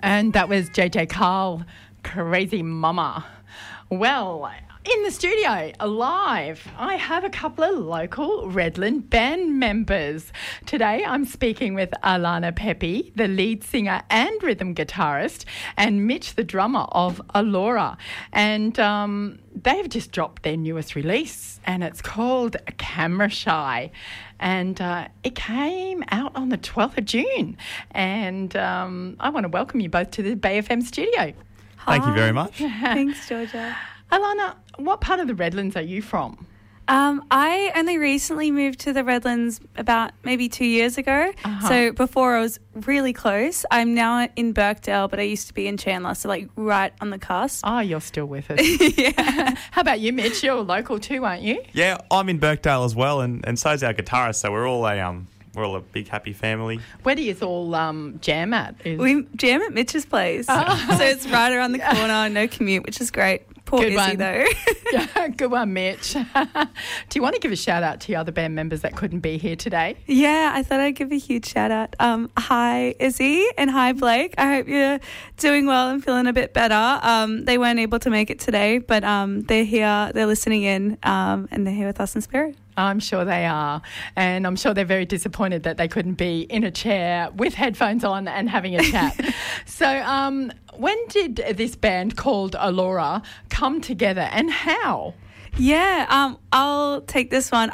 And that was JJ Carl, Crazy Mama. Well, in the studio, live, I have a couple of local Redland band members. Today, I'm speaking with Alana Pepe, the lead singer and rhythm guitarist, and Mitch, the drummer of Alora. And they've just dropped their newest release, and it's called Camera Shy. And it came out on the 12th of June. And I want to welcome you both to the Bay FM studio. Hi. Thank you very much. Thanks, Georgia. Alana, what part of the Redlands are you from? I only recently moved to the Redlands about maybe 2 years ago. So before I was really close. I'm now in Birkdale, but I used to be in Chandler, so like right on the cusp. Oh, you're still with us. Yeah. How about you, Mitch? You're local too, aren't you? Yeah, I'm in Birkdale as well, and so's our guitarist. So we're all a big happy family. Where do you all jam at? We jam at Mitch's place. So it's right around the corner, no commute, which is great. Poor Good Izzy, one. though. Yeah, good one, Mitch. Do you want to give a shout out to your other band members that couldn't be here today? Yeah, I thought I'd give a huge shout out. Hi, Izzy, and hi, Blake. I hope you're doing well and feeling a bit better. They weren't able to make it today, but they're here, they're listening in, and they're here with us in spirit. I'm sure they are. And I'm sure they're very disappointed that they couldn't be in a chair with headphones on and having a chat. So when did this band called Alora come together and how? Yeah, I'll take this one.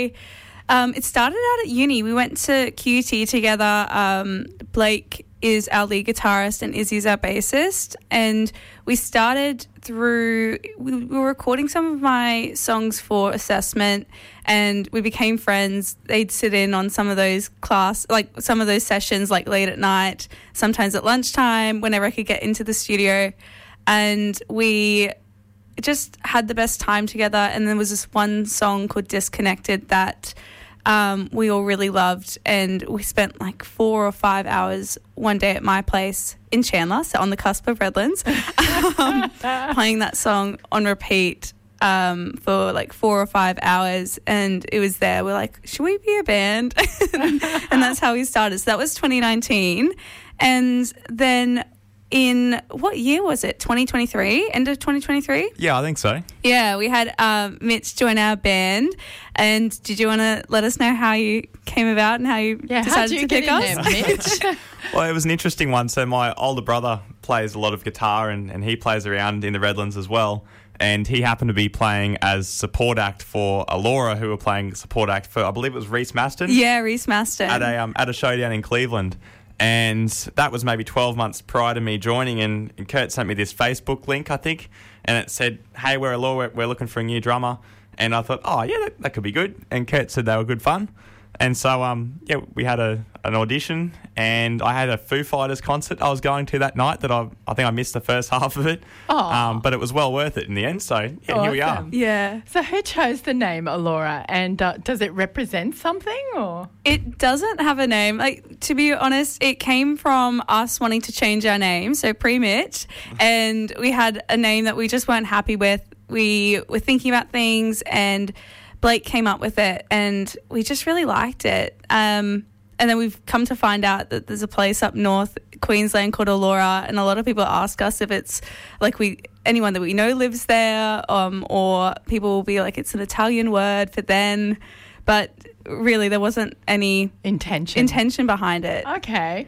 It started out at uni. We went to QT together. Blake is our lead guitarist and Izzy's our bassist. And we started we were recording some of my songs for assessment and we became friends. They'd sit in on some of those some of those sessions like late at night, sometimes at lunchtime, whenever I could get into the studio. And we just had the best time together. And there was this one song called Disconnected that we all really loved, and we spent like 4 or 5 hours one day at my place in Chandler, so on the cusp of Redlands, playing that song on repeat for like 4 or 5 hours, and it was there. We're like, should we be a band? And that's how we started. So that was 2019, and then in what year was it? 2023? End of 2023? Yeah, I think so. Yeah, we had Mitch join our band. And did you want to let us know how you came about and how you decided to pick us? There, Mitch? Well, it was an interesting one. So my older brother plays a lot of guitar and he plays around in the Redlands as well. And he happened to be playing as support act for Alora, who were playing support act for, I believe it was Reese Maston. Yeah, Reese Maston. At a show down in Cleveland. And that was maybe 12 months prior to me joining, and Kurt sent me this Facebook link, I think, and it said, hey, we're Alora, we're looking for a new drummer. And I thought, oh, yeah, that could be good. And Kurt said they were good fun. And so, we had an audition, and I had a Foo Fighters concert I was going to that night that I think I missed the first half of it. But it was well worth it in the end. So, yeah, awesome. Here we are. Yeah. So who chose the name Alora, and does it represent something? Or It doesn't have a name. Like, to be honest, it came from us wanting to change our name, so pre-Mitch, and we had a name that we just weren't happy with. We were thinking about things, and Blake came up with it, and we just really liked it. And then we've come to find out that there's a place up north, Queensland, called Alora, and a lot of people ask us if it's like anyone that we know lives there, or people will be like, it's an Italian word for then, but really there wasn't any intention behind it. Okay.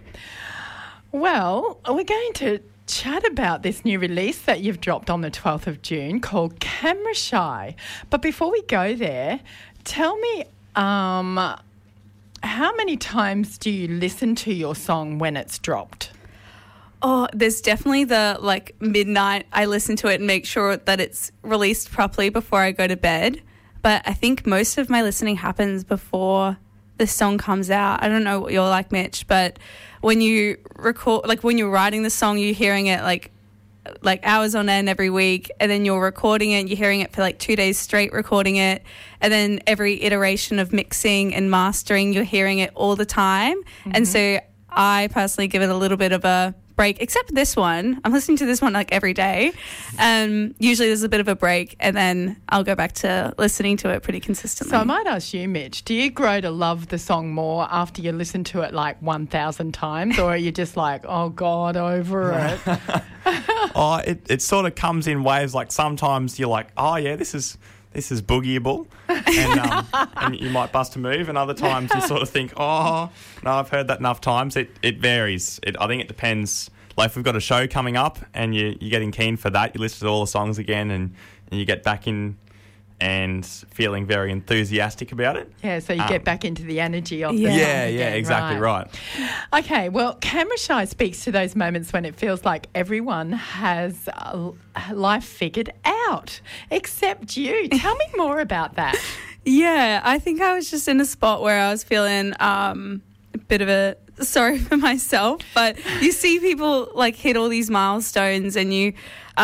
Well, we're going to chat about this new release that you've dropped on the 12th of June called Camera Shy. But before we go there, tell me how many times do you listen to your song when it's dropped? Oh, there's definitely the midnight I listen to it and make sure that it's released properly before I go to bed. But I think most of my listening happens before the song comes out. I don't know what you're like, Mitch, but when you record, like when you're writing the song, you're hearing it like hours on end every week, and then you're recording it, you're hearing it for like 2 days straight recording it, and then every iteration of mixing and mastering, you're hearing it all the time. Mm-hmm. And so I personally give it a little bit of a break, except this one. I'm listening to this one like every day. Usually there's a bit of a break and then I'll go back to listening to it pretty consistently. So I might ask you, Mitch, do you grow to love the song more after you listen to it like 1,000 times, or are you just like, oh God, over it? Oh, it sort of comes in waves. Like sometimes you're like, oh yeah, this is boogieable, and you might bust a move. And other times you sort of think, oh no, I've heard that enough times. It varies. I think it depends. Like if we've got a show coming up and you're getting keen for that, you listen to all the songs again and you get back in and feeling very enthusiastic about it. Yeah, so you get back into the energy of the Yeah. song Yeah, again, exactly right. Okay, well, Camera Shy speaks to those moments when it feels like everyone has life figured out, except you. Tell me more about that. Yeah, I think I was just in a spot where I was feeling a bit of a sorry for myself, but you see people like hit all these milestones and you're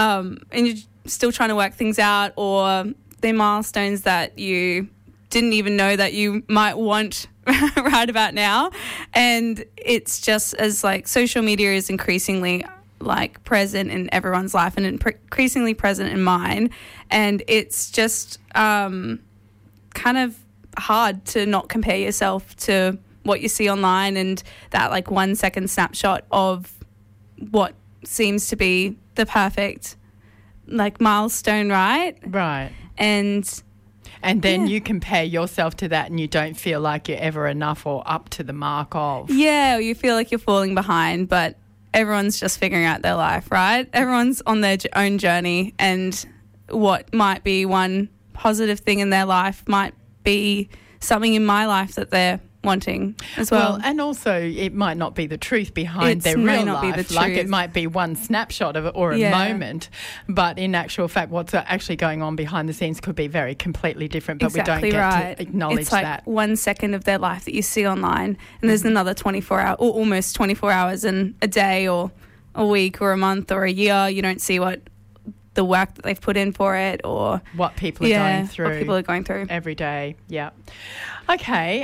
still trying to work things out, or they're milestones that you didn't even know that you might want right about now. And it's just as like social media is increasingly like present in everyone's life and increasingly present in mine. And it's just kind of hard to not compare yourself to what you see online and that like 1 second snapshot of what seems to be the perfect like milestone, right? Right. And then you compare yourself to that and you don't feel like you're ever enough or up to the mark of. yeah, you feel like you're falling behind, but everyone's just figuring out their life, right? Everyone's on their own journey, and what might be one positive thing in their life might be something in my life that they're wanting as well. And also it might not be the truth behind It their may real not be life. the Like it truth. might be one snapshot of it or a Yeah. moment, but in actual fact what's actually going on behind the scenes could be very completely different, but Exactly we don't get right. to acknowledge it's like that. 1 second of their life that you see online, and there's another 24 hours or almost 24 hours in a day or a week or a month or a year. You don't see what the work that they've put in for it, or What people are going through. what people are going through. Every day, yeah. Okay,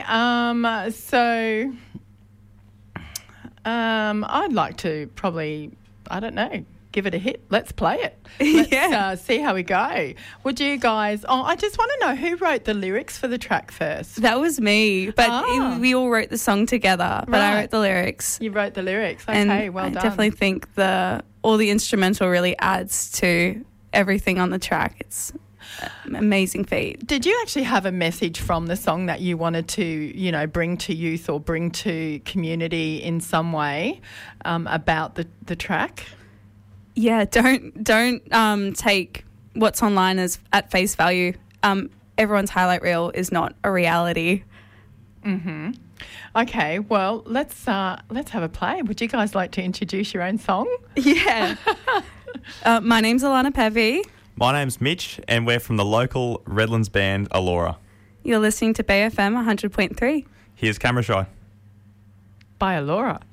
so I'd like to probably, I don't know, give it a hit. Let's play it. Let's Yeah. see how we go. Would you guys, I just want to know who wrote the lyrics for the track first. That was me, but we all wrote the song together, but I Right. wrote the lyrics. You wrote the lyrics. Okay, And well I done. definitely think all the instrumental really adds to everything on the track. It's an amazing feat. Did you actually have a message from the song that you wanted to, bring to youth or bring to community in some way about the track? Yeah, don't take what's online as at face value. Everyone's highlight reel is not a reality. Mm-hmm. Okay, well, let's have a play. Would you guys like to introduce your own song? Yeah. My name's Alana Pevy. My name's Mitch, and we're from the local Redlands band Alora. You're listening to Bay FM 100.3. Here's Camera Shy. By Alora.